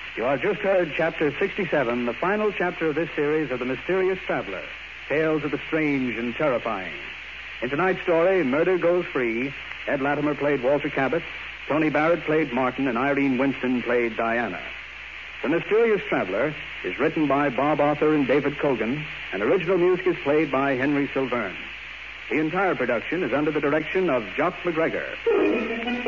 You have just heard Chapter 67, the final chapter of this series of The Mysterious Traveler, Tales of the Strange and Terrifying. In tonight's story, Murder Goes Free, Ed Latimer played Walter Cabot, Tony Barrett played Martin, and Irene Winston played Diana. The Mysterious Traveler is written by Bob Arthur and David Cogan, and original music is played by Henry Silverne. The entire production is under the direction of Jock McGregor.